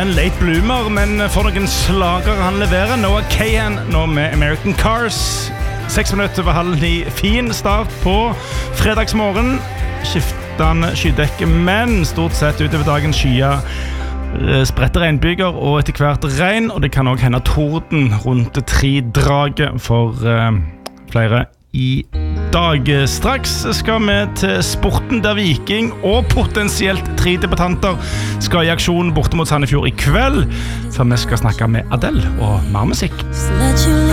en late bloomer, men for noen slager han leverer. Noah Kahan nå med American Cars. 6 minutter over 8:30. Fin start på fredagsmorgen. Skiftende skydekke, men stort sett utover dagen skyer. Spredte regnbyger og etter hvert regn, og det kan også hende torden rundt 3-draget for flere i dag. Straks skal vi til sporten der Viking og potensielt 3 debutanter skal i aksjon borte mot Sandefjord i kveld, før vi skal snakke med Adele og mer musikk.